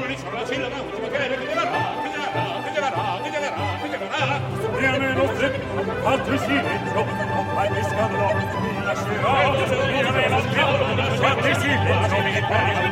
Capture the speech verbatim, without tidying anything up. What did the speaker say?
sono la sillaba ultima che che genererà, che genererà, che genererà, che genererà, che genererà. Supreme nostre, fatto silenzio, ormai mi scandalo, mi lascerò, supreme nostre, fatto silenzio, mi